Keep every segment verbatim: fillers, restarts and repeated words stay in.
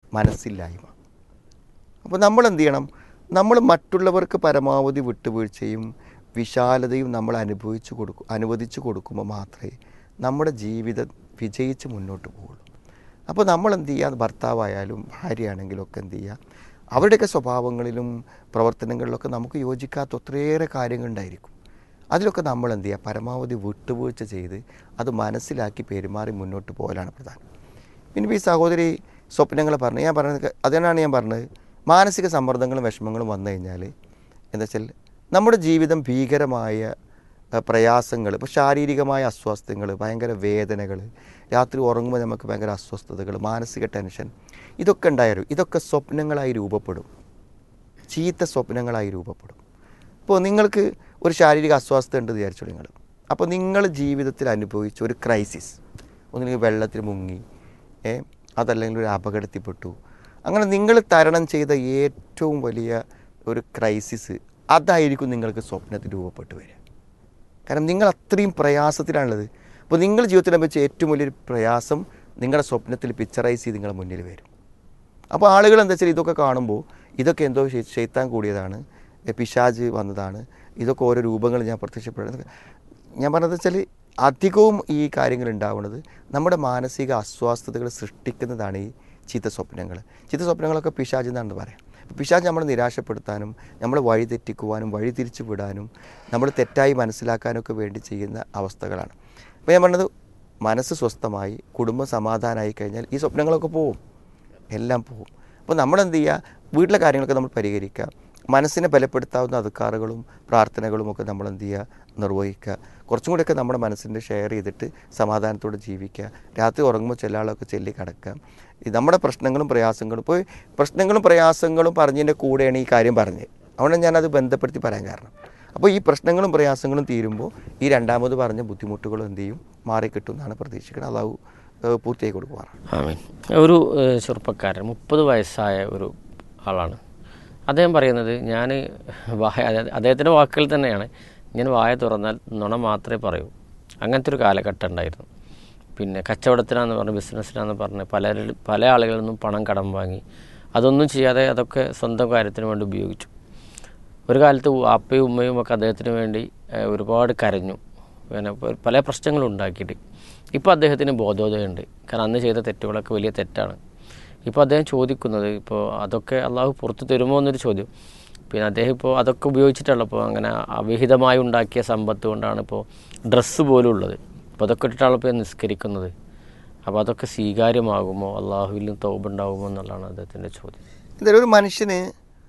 മനസ്സില്ലായ്മ. അപ്പോൾ നമ്മൾ എന്ത് ചെയ്യണം? നമ്മൾ മറ്റുള്ളവർക്ക് പരമാവധി വിട്ടുവീഴ്ചയും വിശാലതയും നമ്മൾ അനുഭവിച്ചു കൊടുക്കും അനുവദിച്ചു കൊടുക്കുമ്പോൾ മാത്രമേ നമ്മുടെ ജീവിതം വിജയിച്ച് മുന്നോട്ട് പോവുള്ളൂ. അപ്പോൾ നമ്മൾ എന്ത് ചെയ്യുക? ഭർത്താവായാലും ഭാര്യയാണെങ്കിലും ഒക്കെ എന്ത് ചെയ്യുക? അവരുടെയൊക്കെ സ്വഭാവങ്ങളിലും പ്രവർത്തനങ്ങളിലൊക്കെ നമുക്ക് യോജിക്കാത്ത ഒത്തിരിയേറെ കാര്യങ്ങളുണ്ടായിരിക്കും. അതിലൊക്കെ നമ്മൾ എന്ത് ചെയ്യുക? പരമാവധി വിട്ടുവീഴ്ച ചെയ്ത് അത് മനസ്സിലാക്കി പെരുമാറി മുന്നോട്ട് പോകലാണ് പ്രധാനം. പിന്നെ ഈ സഹോദരി സ്വപ്നങ്ങൾ പറഞ്ഞു, ഞാൻ പറഞ്ഞത് അതിനാണ് ഞാൻ പറഞ്ഞത്, മാനസിക സമ്മർദ്ദങ്ങളും വിഷമങ്ങളും വന്നു കഴിഞ്ഞാൽ എന്താ വെച്ചാൽ നമ്മുടെ ജീവിതം ഭീകരമായ പ്രയാസങ്ങൾ, ഇപ്പോൾ ശാരീരികമായ അസ്വസ്ഥതകൾ, ഭയങ്കര വേദനകൾ, രാത്രി ഉറങ്ങുമ്പോൾ നമുക്ക് ഭയങ്കര അസ്വസ്ഥതകൾ, മാനസിക ടെൻഷൻ, ഇതൊക്കെ ഉണ്ടായാലും ഇതൊക്കെ സ്വപ്നങ്ങളായി രൂപപ്പെടും, ചീത്ത സ്വപ്നങ്ങളായി രൂപപ്പെടും. ഇപ്പോൾ നിങ്ങൾക്ക് ഒരു ശാരീരിക അസ്വസ്ഥത ഉണ്ട് വിചാരിച്ചു നിങ്ങൾ, അപ്പോൾ നിങ്ങൾ ജീവിതത്തിൽ അനുഭവിച്ച ഒരു ക്രൈസിസ്, ഒന്നുകിൽ വെള്ളത്തിൽ മുങ്ങി, ഏ അതല്ലെങ്കിൽ ഒരു അപകടത്തിൽപ്പെട്ടു, അങ്ങനെ നിങ്ങൾ തരണം ചെയ്ത ഏറ്റവും വലിയ ഒരു ക്രൈസിസ് അതായിരിക്കും നിങ്ങൾക്ക് സ്വപ്നത്തിൽ രൂപപ്പെട്ട് വരിക. കാരണം നിങ്ങൾ അത്രയും പ്രയാസത്തിലാണുള്ളത്. അപ്പോൾ നിങ്ങൾ ജീവിതത്തിൽ വെച്ച ഏറ്റവും വലിയൊരു പ്രയാസം നിങ്ങളുടെ സ്വപ്നത്തിൽ പിക്ചറൈസ് ചെയ്ത് നിങ്ങളുടെ മുന്നിൽ വരും. അപ്പോൾ ആളുകൾ എന്താ വെച്ചാൽ ഇതൊക്കെ കാണുമ്പോൾ ഇതൊക്കെ എന്തോ ശൈത്താൻ കൂടിയതാണ്, പിശാച് വന്നതാണ്, ഇതൊക്കെ ഓരോ രൂപങ്ങൾ ഞാൻ പ്രത്യക്ഷപ്പെടുന്നത്. ഞാൻ പറഞ്ഞത് വെച്ചാൽ അധികവും ഈ കാര്യങ്ങൾ ഉണ്ടാവുന്നത് നമ്മുടെ മാനസിക അസ്വസ്ഥതകൾ സൃഷ്ടിക്കുന്നതാണ് ഈ ചീത്ത സ്വപ്നങ്ങൾ. ചീത്ത സ്വപ്നങ്ങളൊക്കെ പിശാച് എന്നാണ് പറയാം. പിശാച് നമ്മളെ നിരാശപ്പെടുത്താനും നമ്മളെ വഴി തെറ്റിക്കുവാനും വഴി തിരിച്ചു വിടാനും നമ്മൾ തെറ്റായി മനസ്സിലാക്കാനൊക്കെ വേണ്ടി ചെയ്യുന്ന അവസ്ഥകളാണ്. അപ്പോൾ ഞാൻ പറഞ്ഞത് മനസ്സ് സ്വസ്ഥമായി കുടുംബം സമാധാനമായി കഴിഞ്ഞാൽ ഈ സ്വപ്നങ്ങളൊക്കെ പോവും, എല്ലാം പോവും. അപ്പോൾ നമ്മളെന്ത് ചെയ്യുക? വീട്ടിലെ കാര്യങ്ങളൊക്കെ നമ്മൾ പരിഹരിക്കുക, മനസ്സിനെ ബലപ്പെടുത്താവുന്ന അധികാറുകളും പ്രാർത്ഥനകളും ഒക്കെ നമ്മൾ എന്ത് ചെയ്യുക? നിർവഹിക്കുക. കുറച്ചും കൂടെയൊക്കെ നമ്മുടെ മനസ്സിൻ്റെ ഷെയർ ചെയ്തിട്ട് സമാധാനത്തോടെ ജീവിക്കുക. രാത്രി ഉറങ്ങുമ്പോൾ ചില ആളൊക്കെ ചൊല്ലി കിടക്കുക. നമ്മുടെ പ്രശ്നങ്ങളും പ്രയാസങ്ങളും ഇപ്പോൾ പ്രശ്നങ്ങളും പ്രയാസങ്ങളും പറഞ്ഞതിൻ്റെ കൂടെയാണ് ഈ കാര്യം പറഞ്ഞത്. അതുകൊണ്ട് ഞാനത് ബന്ധപ്പെടുത്തി പറയാൻ കാരണം. അപ്പോൾ ഈ പ്രശ്നങ്ങളും പ്രയാസങ്ങളും തീരുമ്പോൾ ഈ രണ്ടാമത് പറഞ്ഞ ബുദ്ധിമുട്ടുകളും എന്ത് ചെയ്യും? മാറിക്കിട്ടും എന്നാണ് പ്രതീക്ഷിക്കുന്നത്. അള്ളാഹു പൂർത്തിയായി കൊടുക്കുവാണ്. ആമീൻ. ഒരു ചെറുപ്പക്കാരൻ മുപ്പത് വയസ്സായ ഒരു ആളാണ്. അദ്ദേഹം പറയുന്നത്, ഞാൻ വായ അദ്ദേഹത്തിൻ്റെ വാക്കുകൾ തന്നെയാണ്, ഞാൻ വായ തുറന്നാൽ നുണ മാത്രമേ പറയൂ. അങ്ങനത്തെ ഒരു കാലഘട്ടം ഉണ്ടായിരുന്നു. പിന്നെ കച്ചവടത്തിനാന്ന് പറഞ്ഞ് ബിസിനസ്സിനാന്ന് പറഞ്ഞ് പല പല ആളുകളിൽ നിന്നും പണം കടം വാങ്ങി അതൊന്നും ചെയ്യാതെ അതൊക്കെ സ്വന്തം കാര്യത്തിന് വേണ്ടി ഉപയോഗിച്ചു. ഒരു കാലത്ത് അപ്പയും ഉമ്മയും ഒക്കെ അദ്ദേഹത്തിന് വേണ്ടി ഒരുപാട് കരഞ്ഞു, പിന്നെ പല പ്രശ്നങ്ങളും ഉണ്ടാക്കിയിട്ട്. ഇപ്പോൾ അദ്ദേഹത്തിന് ബോധോദയമുണ്ട്. കാരണം അന്ന് ചെയ്ത തെറ്റുകളൊക്കെ വലിയ തെറ്റാണ്. ഇപ്പോൾ അദ്ദേഹം ചോദിക്കുന്നത്, ഇപ്പോൾ അതൊക്കെ അള്ളാഹു പുറത്തു തരുമോ എന്നൊരു ചോദ്യം. പിന്നെ അദ്ദേഹം ഇപ്പോൾ അതൊക്കെ ഉപയോഗിച്ചിട്ടുള്ള ഇപ്പോൾ അങ്ങനെ അവിഹിതമായി ഉണ്ടാക്കിയ സമ്പത്ത് കൊണ്ടാണ് ഇപ്പോൾ ഡ്രസ്സ് പോലും ഉള്ളത്. അപ്പോൾ അതൊക്കെ ഇട്ടിട്ടാണ് ഇപ്പോൾ നിസ്കരിക്കുന്നത്. അപ്പോൾ അതൊക്കെ സ്വീകാര്യമാകുമോ? അള്ളാഹുവിൽ നിന്ന് തൗബ ഉണ്ടാകുമോ എന്നുള്ളതാണ് അദ്ദേഹത്തിൻ്റെ ചോദ്യം. ഇതൊരു മനുഷ്യന്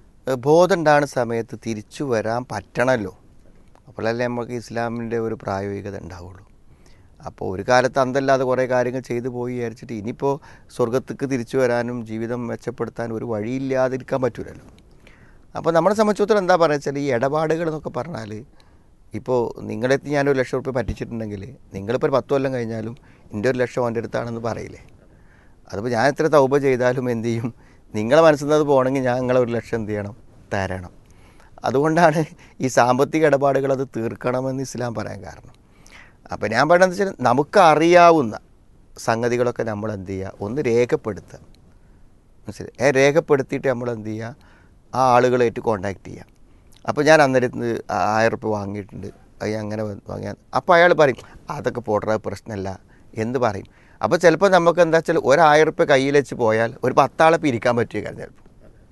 ബോധം ഉണ്ടാകുന്ന സമയത്ത് തിരിച്ചു വരാൻ പറ്റണമല്ലോ, അപ്പോഴല്ലേ നമുക്ക് ഇസ്ലാമിൻ്റെ ഒരു പ്രായോഗികത ഉണ്ടാവുള്ളൂ. അപ്പോൾ ഒരു കാലത്ത് അന്തല്ലാതെ കുറേ കാര്യങ്ങൾ ചെയ്തു പോയി വിചാരിച്ചിട്ട് ഇനിയിപ്പോൾ സ്വർഗത്തേക്ക് തിരിച്ചു വരാനും ജീവിതം മെച്ചപ്പെടുത്താനും ഒരു വഴിയില്ലാതിരിക്കാൻ പറ്റില്ലല്ലോ. അപ്പോൾ നമ്മളെ സംബന്ധിച്ചിടത്തോളം എന്താ പറയുക വെച്ചാൽ, ഈ ഇടപാടുകൾ എന്നൊക്കെ പറഞ്ഞാൽ, ഇപ്പോൾ നിങ്ങളെത്തി ഞാനൊരു ലക്ഷം റുപ്യ പറ്റിച്ചിട്ടുണ്ടെങ്കിൽ നിങ്ങളിപ്പോൾ ഒരു പത്ത് കൊല്ലം കഴിഞ്ഞാലും എൻ്റെ ഒരു ലക്ഷം എൻ്റെ അടുത്താണെന്ന് പറയില്ലേ? അതിപ്പോൾ ഞാൻ എത്ര തൗബ ചെയ്താലും എന്ത് ചെയ്യും? നിങ്ങളെ മനസ്സിൽ നിന്ന് അത് പോകണമെങ്കിൽ ഞാൻ നിങ്ങളെ ഒരു ലക്ഷം എന്ത് ചെയ്യണം? തരണം. അതുകൊണ്ടാണ് ഈ സാമ്പത്തിക ഇടപാടുകൾ അത് തീർക്കണമെന്ന് ഇസ്ലാം പറയാൻ കാരണം. അപ്പോൾ ഞാൻ പറയുന്നത് വെച്ചാൽ, നമുക്ക് അറിയാവുന്ന സംഗതികളൊക്കെ നമ്മൾ എന്ത് ചെയ്യുക? ഒന്ന് രേഖപ്പെടുത്തുക. മനസ്സിലായി? രേഖപ്പെടുത്തിയിട്ട് നമ്മൾ എന്ത് ചെയ്യുക? ആ ആളുകളായിട്ട് കോണ്ടാക്ട് ചെയ്യുക. അപ്പോൾ ഞാൻ അന്നേരത്ത് ആയിരം റുപ്യ വാങ്ങിയിട്ടുണ്ട്, അത് അങ്ങനെ വാങ്ങിയാൽ, അപ്പോൾ അയാൾ പറയും അതൊക്കെ പോട്ടെ പ്രശ്നമല്ല എന്ന് പറയും. അപ്പോൾ ചിലപ്പോൾ നമുക്ക് എന്താ വെച്ചാൽ ഒരായിരം റുപ്യ കയ്യിൽ വെച്ച് പോയാൽ ഒരു പത്താളെ പിരിക്കാൻ പറ്റിയ കാര്യം ചിലപ്പോൾ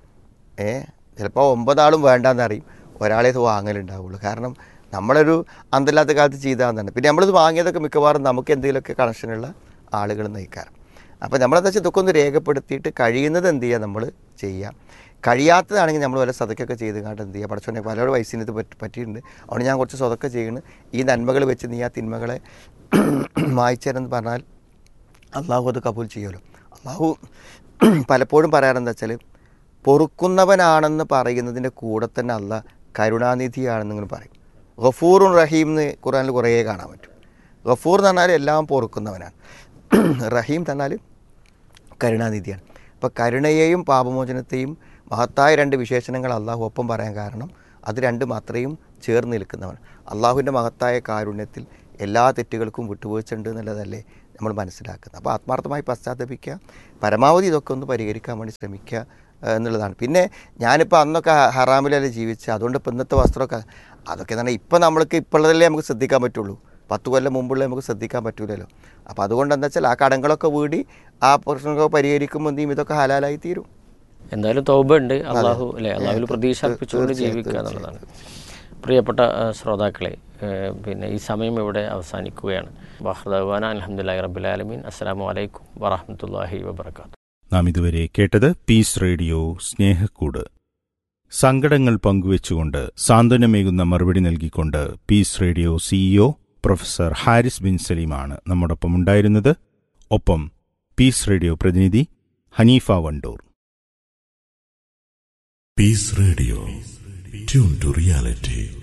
ഏ ചിലപ്പോൾ ഒമ്പതാളും വേണ്ടാന്നറിയും, ഒരാളെ ഇത് വാങ്ങലുണ്ടാവുള്ളൂ. കാരണം നമ്മളൊരു അന്തല്ലാത്ത കാലത്ത് ചെയ്താന്നാണ്. പിന്നെ നമ്മളിത് വാങ്ങിയതൊക്കെ മിക്കവാറും നമുക്ക് എന്തെങ്കിലുമൊക്കെ കണക്ഷനുള്ള ആളുകൾ നയിക്കാറ്. അപ്പോൾ നമ്മളെന്താ വെച്ചാൽ ഇതൊക്കെ ഒന്ന് രേഖപ്പെടുത്തിയിട്ട് കഴിയുന്നത് എന്ത് ചെയ്യുക? നമ്മൾ ചെയ്യാം. കഴിയാത്തതാണെങ്കിൽ നമ്മൾ വല്ല സതക്കൊക്കെ ചെയ്ത് കണ്ട് എന്ത് ചെയ്യുക? പഠിച്ചോണ്ടെങ്കിൽ പലരുടെ വയസ്സിന് ഇത് പറ്റി പറ്റിയിട്ടുണ്ട് അതുകൊണ്ട് ഞാൻ കുറച്ച് സ്വതൊക്കെ ചെയ്യണം, ഈ നന്മകൾ വെച്ച് നീ ആ തിന്മകളെ മായ്ച്ചേരെന്ന് പറഞ്ഞാൽ അള്ളാഹു അത് കബൂൽ ചെയ്യുമല്ലോ. അള്ളാഹു പലപ്പോഴും പറയാറെന്താ വെച്ചാൽ, പൊറുക്കുന്നവനാണെന്ന് പറയുന്നതിൻ്റെ കൂടെ തന്നെ അള്ളാഹ് കരുണാനിധിയാണെന്നിങ്ങനെ പറയും. ഗഫൂറുൻ റഹീം എന്ന് ഖുർആനിൽ കുറേ കാണാൻ പറ്റും. ഗഫൂർ എന്ന് പറഞ്ഞാൽ എല്ലാം പൊറുക്കുന്നവനാണ്, റഹീം തന്നാൽ കരുണാനിധിയാണ്. അപ്പോൾ കരുണയെയും പാപമോചനത്തെയും മഹത്തായ രണ്ട് വിശേഷണങ്ങൾ അള്ളാഹു ഒപ്പം പറയാൻ കാരണം അത് രണ്ടും അത്രയും ചേർന്ന് നിൽക്കുന്നവൻ. അള്ളാഹുവിൻ്റെ മഹത്തായ കാരുണ്യത്തിൽ എല്ലാ തെറ്റുകൾക്കും വിട്ടുവീഴ്ച ഉണ്ട് എന്നുള്ളതല്ലേ നമ്മൾ മനസ്സിലാക്കുന്നത്. അപ്പോൾ ആത്മാർത്ഥമായി പശ്ചാത്തപിക്കുക, പരമാവധി ഇതൊക്കെ ഒന്ന് പരിഹരിക്കാൻ വേണ്ടി ശ്രമിക്കുക എന്നുള്ളതാണ്. പിന്നെ ഞാനിപ്പോൾ അന്നൊക്കെ ഹറാമിലല്ലേ ജീവിച്ച്, അതുകൊണ്ട് ഇപ്പോൾ ഇന്നത്തെ വസ്ത്രമൊക്കെ അതൊക്കെ എന്ന് പറഞ്ഞാൽ ഇപ്പോൾ നമ്മൾക്ക് ഇപ്പോഴല്ലേ നമുക്ക് ശ്രദ്ധിക്കാൻ പറ്റുള്ളൂ, പത്ത് കൊല്ലം മുമ്പുള്ള നമുക്ക് ശ്രദ്ധിക്കാൻ പറ്റൂലല്ലോ. അപ്പോൾ അതുകൊണ്ട് എന്താ വെച്ചാൽ ആ കടങ്ങളൊക്കെ വീടി ആ പ്രശ്നങ്ങളൊക്കെ പരിഹരിക്കുമ്പോൾ എന്തെയും ഇതൊക്കെ ഹലാലായി തീരും. എന്തായാലും തൗബ ഉണ്ട്, അള്ളാഹു അല്ലേ, അള്ളാഹുവിൽ പ്രതീക്ഷ അർപ്പിച്ചുകൊണ്ട് ജീവിക്കുക എന്നുള്ളതാണ്. പ്രിയപ്പെട്ട ശ്രോതാക്കളെ, പിന്നെ ഈ സമയം ഇവിടെ അവസാനിക്കുകയാണ്. വഹ്ദവാന അൽഹംദുലില്ലാഹി റബ്ബിൽ ആലമീൻ. അസ്സലാമു അലൈക്കും വറഹ്മത്തുള്ളാഹി വബറകാതുഹു. നാം ഇതുവരെ കേട്ടത് പീസ് റേഡിയോ സ്നേഹക്കൂട്. സങ്കടങ്ങൾ പങ്കുവെച്ചുകൊണ്ട് സാന്ത്വനമേകുന്ന മറുപടി നൽകിക്കൊണ്ട് piece radio CEO professor Haris bin സലീമാണ് നമ്മോടൊപ്പം ഉണ്ടായിരുന്നത്. ഒപ്പം പീസ് റേഡിയോ പ്രതിനിധി Haneefa Wandoor. Piece radio, tune to reality.